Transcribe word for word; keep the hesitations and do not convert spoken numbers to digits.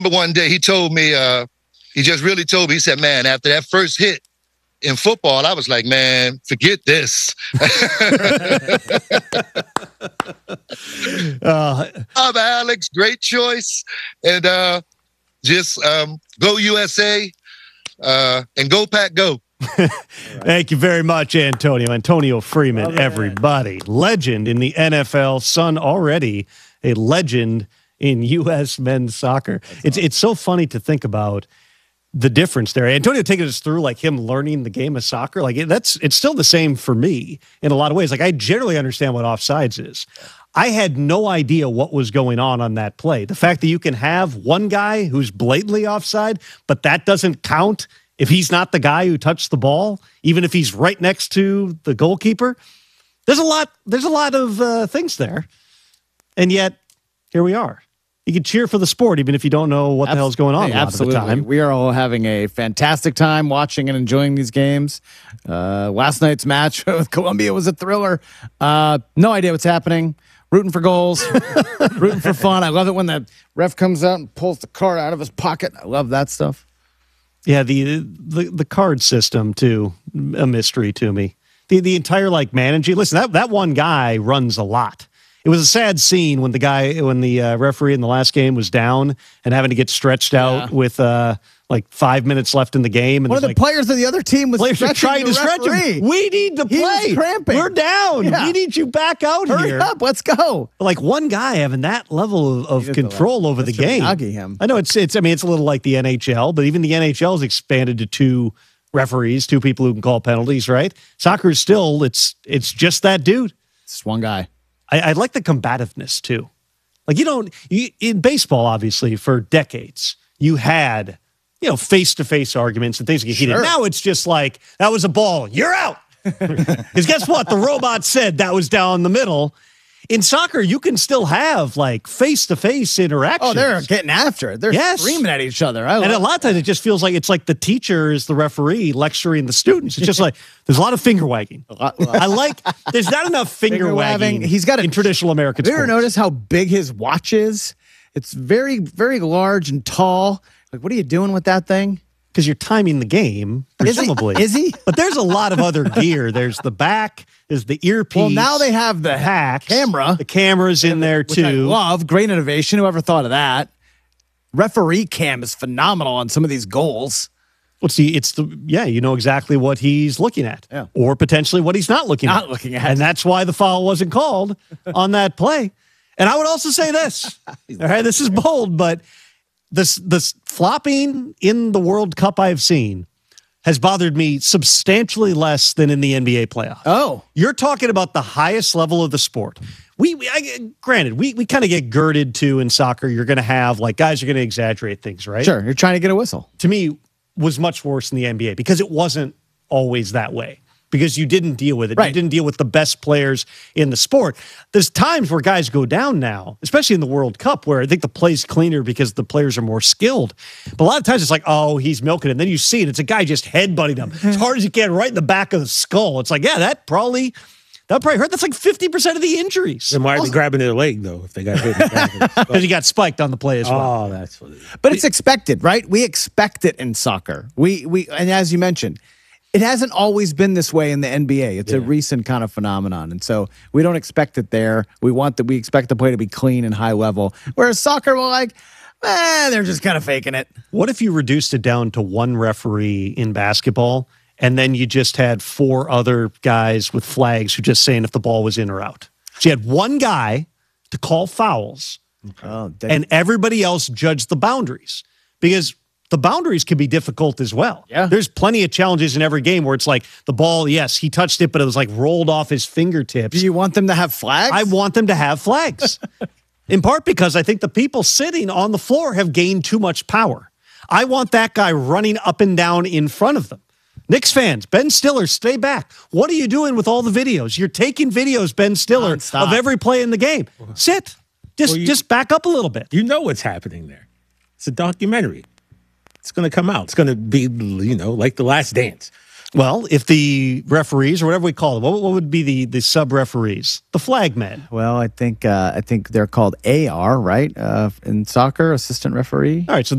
But one day he told me, uh, he just really told me, he said, man, after that first hit in football, I was like, man, forget this. uh, I'm Alex, great choice. And uh, just um, go U S A uh, and go Pack, go. Thank you very much, Antonio. Antonio Freeman, everybody. Legend in the N F L, son already a legend in U S men's soccer. That's it's awesome. It's so funny to think about the difference there. Antonio taking us through like him learning the game of soccer. Like that's it's still the same for me in a lot of ways. Like I generally understand what offsides is. I had no idea what was going on on that play. The fact that you can have one guy who's blatantly offside, but that doesn't count if he's not the guy who touched the ball, even if he's right next to the goalkeeper. There's a lot. There's a lot of uh, things there, and yet here we are. You can cheer for the sport even if you don't know what the hell is going on. Hey, a lot absolutely. Of the time. We are all having a fantastic time watching and enjoying these games. Uh, last night's match with Colombia was a thriller. Uh, no idea what's happening. Rooting for goals, rooting for fun. I love it when the ref comes out and pulls the card out of his pocket. I love that stuff. Yeah, the the the card system too, a mystery to me. The the entire like managing. Listen, that that one guy runs a lot. It was a sad scene when the guy, when the uh, referee in the last game was down and having to get stretched out yeah. with uh, like five minutes left in the game. And one of the like, players of the other team was trying to stretch him. We need to play. Cramping. We're down. Yeah. We need you back out Hurry here. Hurry up. Let's go. Like one guy having that level of, of control over the game. Him. I know it's, it's, I mean, it's a little like the N H L, but even the N H L has expanded to two referees, two people who can call penalties, right? Soccer is still, it's, it's just that dude. It's one guy. I, I like the combativeness too. Like you don't you, in baseball, obviously, for decades you had you know face to face arguments and things get heated. Sure. Now it's just like that was a ball, you're out. Because guess what? The robot said that was down the middle. In soccer, you can still have like face to face interactions. Oh, they're getting after it. They're yes. screaming at each other. I and a lot of times it just feels like it's like the teacher is the referee lecturing the students. It's just like there's a lot of finger wagging. I like there's not enough finger, finger wagging. He's got a, in traditional American sports. Have you ever notice how big his watch is? It's very, very large and tall. Like, what are you doing with that thing? Because you're timing the game, presumably. Is he? Is he? But there's a lot of other gear. There's the back, there's the earpiece. Well, now they have the hacks, camera. The camera's in there, which too. I love. Great innovation. Whoever thought of that? Referee cam is phenomenal on some of these goals. Well, see, it's the, yeah, you know exactly what he's looking at. Yeah. Or potentially what he's not looking not at. Not looking at. And that's why the foul wasn't called on that play. And I would also say this. All right, this is bold, but this this flopping in the World Cup I've seen has bothered me substantially less than in the N B A playoffs. Oh. You're talking about the highest level of the sport. We, we I, granted, we, we kind of get girded to in soccer. You're going to have, like, guys are going to exaggerate things, right? Sure, you're trying to get a whistle. To me, was much worse in the N B A because it wasn't always that way. Because you didn't deal with it. Right. You didn't deal with the best players in the sport. There's times where guys go down now, especially in the World Cup, where I think the play's cleaner because the players are more skilled. But a lot of times it's like, oh, he's milking it. And then you see it. It's a guy just headbutting them as hard as you can right in the back of the skull. It's like, yeah, that probably... That probably hurt. That's like fifty percent of the injuries. They might be grabbing their leg, though, if they got hit. Because he got spiked on the play as well. Oh, that's what it is. But it's expected, right? We expect it in soccer. We we And as you mentioned, it hasn't always been this way in the N B A. It's yeah. a recent kind of phenomenon. And so we don't expect it there. We want that we expect the play to be clean and high level. Whereas soccer, we're like, eh, they're just kind of faking it. What if you reduced it down to one referee in basketball? And then you just had four other guys with flags who just saying if the ball was in or out. So you had one guy to call fouls, okay. oh, and everybody else judged the boundaries. Because the boundaries can be difficult as well. Yeah. There's plenty of challenges in every game where it's like the ball, yes, he touched it, but it was like rolled off his fingertips. Do you want them to have flags? I want them to have flags. In part because I think the people sitting on the floor have gained too much power. I want that guy running up and down in front of them. Knicks fans, Ben Stiller, stay back. What are you doing with all the videos? You're taking videos, Ben Stiller, Non-stop. of every play in the game. Sit. Just, well, you, just back up a little bit. You know what's happening there. It's a documentary. It's going to come out. It's going to be, you know, like The Last Dance. Well, if the referees or whatever we call them, what, what would be the, the sub referees? The flag men. Well, I think uh, I think they're called A R, right? Uh, in soccer, assistant referee. All right, so